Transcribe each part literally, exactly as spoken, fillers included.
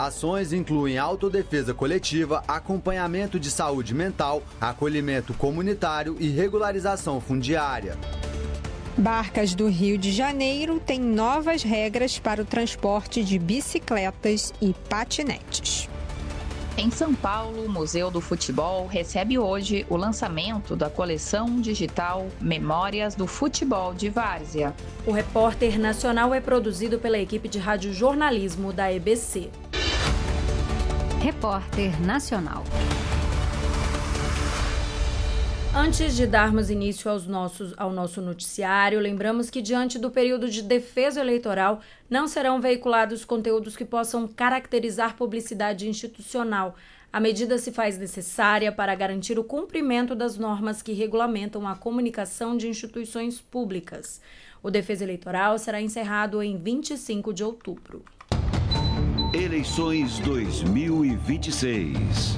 Ações incluem autodefesa coletiva, acompanhamento de saúde mental, acolhimento comunitário e regularização fundiária. Barcas do Rio de Janeiro têm novas regras para o transporte de bicicletas e patinetes. Em São Paulo, o Museu do Futebol recebe hoje o lançamento da coleção digital Memórias do Futebol de Várzea. O Repórter Nacional é produzido pela equipe de radiojornalismo da E B C. Repórter Nacional. Antes de darmos início aos nossos, ao nosso noticiário, lembramos que diante do período de defesa eleitoral não serão veiculados conteúdos que possam caracterizar publicidade institucional. A medida se faz necessária para garantir o cumprimento das normas que regulamentam a comunicação de instituições públicas. O Defesa Eleitoral será encerrado em vinte e cinco de outubro. Eleições dois mil e vinte e seis.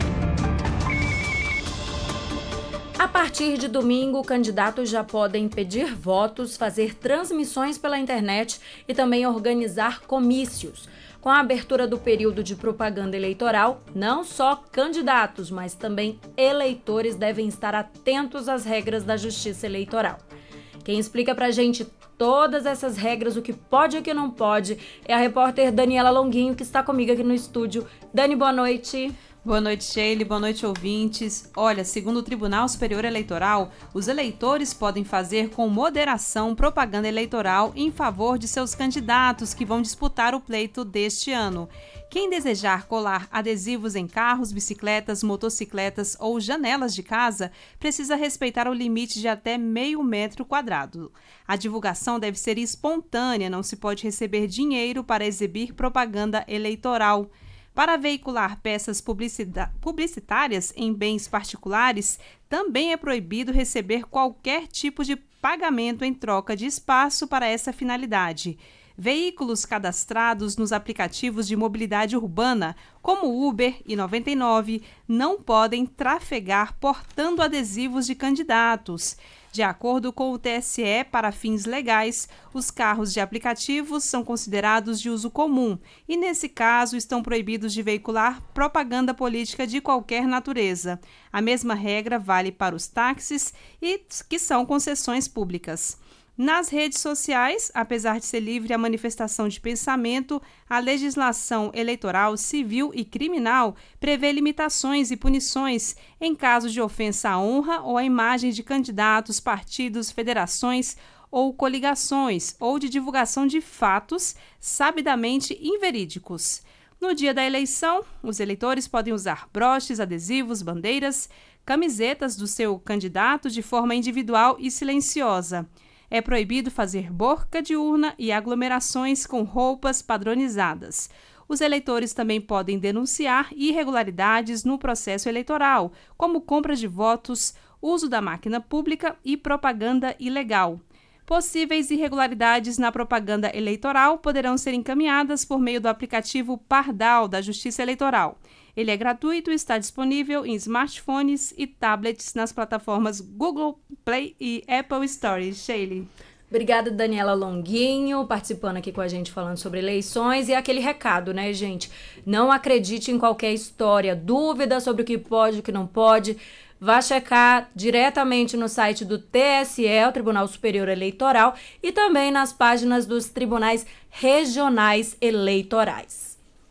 A partir de domingo, candidatos já podem pedir votos, fazer transmissões pela internet e também organizar comícios. Com a abertura do período de propaganda eleitoral, não só candidatos, mas também eleitores devem estar atentos às regras da Justiça Eleitoral. Quem explica pra gente todas essas regras, o que pode e o que não pode, é a repórter Daniela Longuinho, que está comigo aqui no estúdio. Dani, boa noite. Boa noite, Sheila. Boa noite, ouvintes. Olha, segundo o Tribunal Superior Eleitoral, os eleitores podem fazer com moderação propaganda eleitoral em favor de seus candidatos que vão disputar o pleito deste ano. Quem desejar colar adesivos em carros, bicicletas, motocicletas ou janelas de casa precisa respeitar o limite de até meio metro quadrado. A divulgação deve ser espontânea, não se pode receber dinheiro para exibir propaganda eleitoral. Para veicular peças publicitárias em bens particulares, também é proibido receber qualquer tipo de pagamento em troca de espaço para essa finalidade. Veículos cadastrados nos aplicativos de mobilidade urbana, como Uber e noventa e nove, não podem trafegar portando adesivos de candidatos. De acordo com o T S E, para fins legais, os carros de aplicativos são considerados de uso comum e, nesse caso, estão proibidos de veicular propaganda política de qualquer natureza. A mesma regra vale para os táxis, e que são concessões públicas. Nas redes sociais, apesar de ser livre a manifestação de pensamento, a legislação eleitoral, civil e criminal prevê limitações e punições em caso de ofensa à honra ou à imagem de candidatos, partidos, federações ou coligações, ou de divulgação de fatos sabidamente inverídicos. No dia da eleição, os eleitores podem usar broches, adesivos, bandeiras, camisetas do seu candidato de forma individual e silenciosa. É proibido fazer boca de urna e aglomerações com roupas padronizadas. Os eleitores também podem denunciar irregularidades no processo eleitoral, como compra de votos, uso da máquina pública e propaganda ilegal. Possíveis irregularidades na propaganda eleitoral poderão ser encaminhadas por meio do aplicativo Pardal da Justiça Eleitoral. Ele é gratuito e está disponível em smartphones e tablets nas plataformas Google Play e Apple Store. Sheila. Obrigada, Daniela Longuinho, participando aqui com a gente, falando sobre eleições. E aquele recado, né, gente? Não acredite em qualquer história, dúvida sobre o que pode e o que não pode. Vá checar diretamente no site do T S E, o Tribunal Superior Eleitoral, e também nas páginas dos tribunais regionais eleitorais.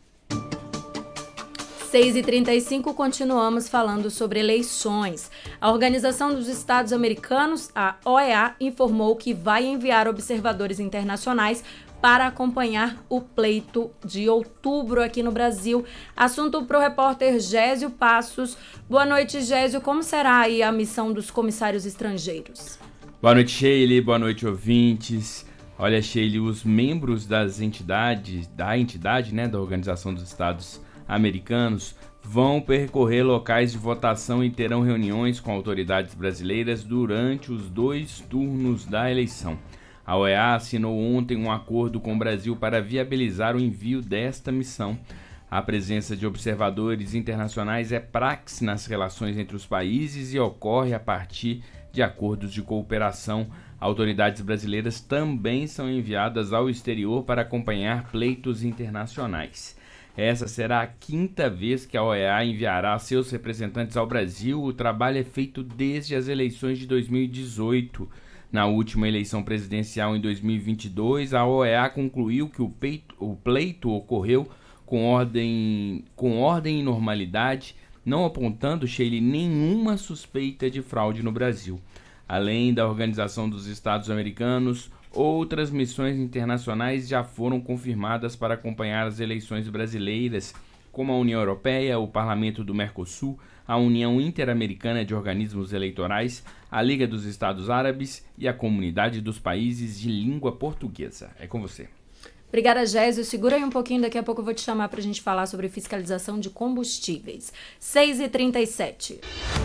seis e trinta e cinco, continuamos falando sobre eleições. A Organização dos Estados Americanos, a O E A, informou que vai enviar observadores internacionais para acompanhar o pleito de outubro aqui no Brasil. Assunto para o repórter Gésio Passos. Boa noite, Gésio. Como será aí a missão dos comissários estrangeiros? Boa noite, Sheila. Boa noite, ouvintes. Olha, Sheila, os membros das entidades, da entidade, né, da Organização dos Estados Americanos, vão percorrer locais de votação e terão reuniões com autoridades brasileiras durante os dois turnos da eleição. A O E A assinou ontem um acordo com o Brasil para viabilizar o envio desta missão. A presença de observadores internacionais é praxe nas relações entre os países e ocorre a partir de acordos de cooperação. Autoridades brasileiras também são enviadas ao exterior para acompanhar pleitos internacionais. Essa será a quinta vez que a O E A enviará seus representantes ao Brasil. O trabalho é feito desde as eleições de dois mil e dezoito. Na última eleição presidencial em dois mil e vinte e dois, a O E A concluiu que o, peito, o pleito ocorreu com ordem, com ordem e normalidade, não apontando, Sheila, nenhuma suspeita de fraude no Brasil. Além da Organização dos Estados Americanos, outras missões internacionais já foram confirmadas para acompanhar as eleições brasileiras, como a União Europeia, o Parlamento do Mercosul, a União Interamericana de Organismos Eleitorais, a Liga dos Estados Árabes e a Comunidade dos Países de Língua Portuguesa. É com você. Obrigada, Gésio. Segura aí um pouquinho, daqui a pouco eu vou te chamar para a gente falar sobre fiscalização de combustíveis. seis e trinta e sete.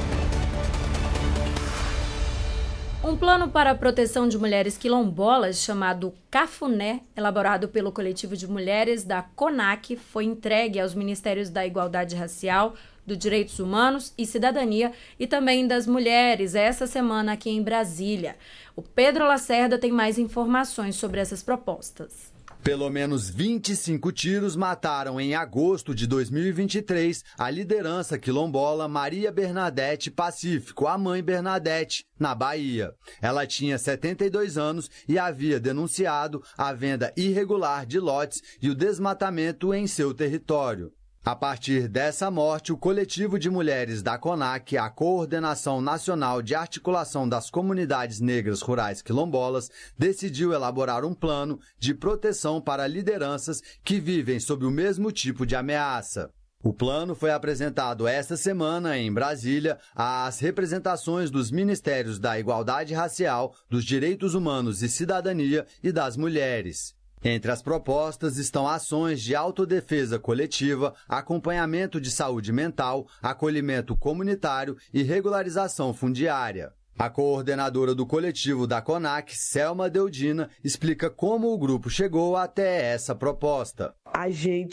Um plano para a proteção de mulheres quilombolas, chamado Cafuné, elaborado pelo coletivo de mulheres da CONAC, foi entregue aos Ministérios da Igualdade Racial, dos Direitos Humanos e Cidadania e também das Mulheres essa semana aqui em Brasília. O Pedro Lacerda tem mais informações sobre essas propostas. Pelo menos vinte e cinco tiros mataram em agosto de dois mil e vinte e três a liderança quilombola Maria Bernadette Pacífico, a mãe Bernadette, na Bahia. Ela tinha setenta e dois anos e havia denunciado a venda irregular de lotes e o desmatamento em seu território. A partir dessa morte, o coletivo de mulheres da CONAC, a Coordenação Nacional de Articulação das Comunidades Negras Rurais Quilombolas, decidiu elaborar um plano de proteção para lideranças que vivem sob o mesmo tipo de ameaça. O plano foi apresentado esta semana em Brasília às representações dos Ministérios da Igualdade Racial, dos Direitos Humanos e Cidadania e das Mulheres. Entre as propostas estão ações de autodefesa coletiva, acompanhamento de saúde mental, acolhimento comunitário e regularização fundiária. A coordenadora do coletivo da CONAC, Selma Deudina, explica como o grupo chegou até essa proposta. A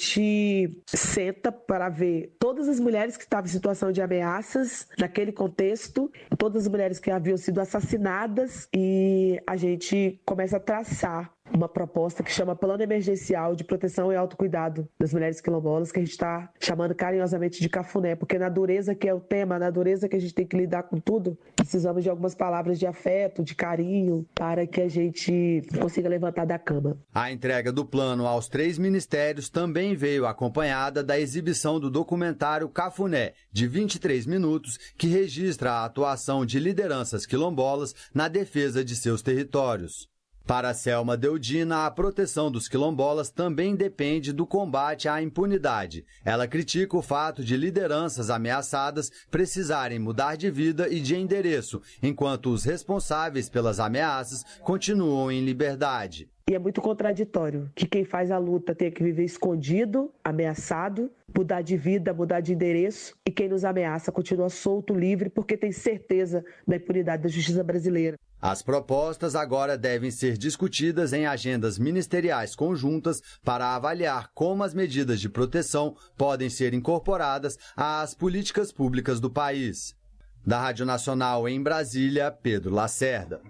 gente senta para ver todas as mulheres que estavam em situação de ameaças naquele contexto, todas as mulheres que haviam sido assassinadas, e a gente começa a traçar uma proposta que chama Plano Emergencial de Proteção e Autocuidado das Mulheres Quilombolas, que a gente está chamando carinhosamente de Cafuné, porque na dureza que é o tema, na dureza que a gente tem que lidar com tudo, precisamos de algumas palavras de afeto, de carinho, para que a gente consiga levantar da cama. A entrega do plano aos três ministérios também veio acompanhada da exibição do documentário Cafuné, de vinte e três minutos, que registra a atuação de lideranças quilombolas na defesa de seus territórios. Para Selma Deudina, a proteção dos quilombolas também depende do combate à impunidade. Ela critica o fato de lideranças ameaçadas precisarem mudar de vida e de endereço, enquanto os responsáveis pelas ameaças continuam em liberdade. E é muito contraditório que quem faz a luta tem que viver escondido, ameaçado, mudar de vida, mudar de endereço, e quem nos ameaça continua solto, livre, porque tem certeza da impunidade da justiça brasileira. As propostas agora devem ser discutidas em agendas ministeriais conjuntas para avaliar como as medidas de proteção podem ser incorporadas às políticas públicas do país. Da Rádio Nacional em Brasília, Pedro Lacerda.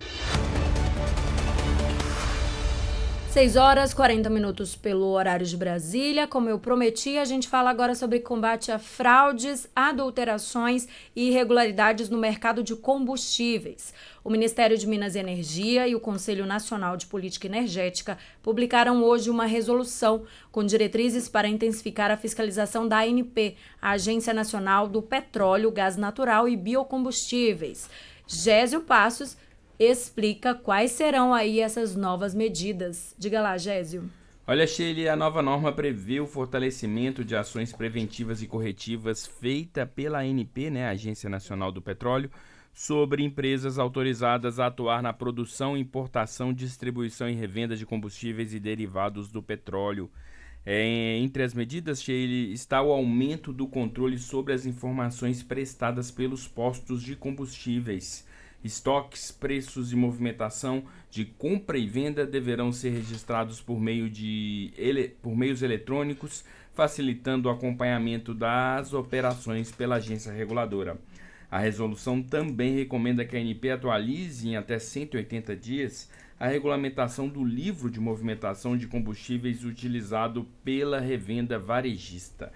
seis horas e quarenta minutos pelo horário de Brasília. Como eu prometi, a gente fala agora sobre combate a fraudes, adulterações e irregularidades no mercado de combustíveis. O Ministério de Minas e Energia e o Conselho Nacional de Política Energética publicaram hoje uma resolução com diretrizes para intensificar a fiscalização da A N P, a Agência Nacional do Petróleo, Gás Natural e Biocombustíveis. Gésio Passos explica quais serão aí essas novas medidas. Diga lá, Gésio. Olha, Sheila, a nova norma prevê o fortalecimento de ações preventivas e corretivas feita pela A N P, né, Agência Nacional do Petróleo, sobre empresas autorizadas a atuar na produção, importação, distribuição e revenda de combustíveis e derivados do petróleo. É, entre as medidas, Sheila, está o aumento do controle sobre as informações prestadas pelos postos de combustíveis. Estoques, preços e movimentação de compra e venda deverão ser registrados por, meio de ele, por meios eletrônicos, facilitando o acompanhamento das operações pela agência reguladora. A resolução também recomenda que a A N P atualize em até cento e oitenta dias a regulamentação do livro de movimentação de combustíveis utilizado pela revenda varejista.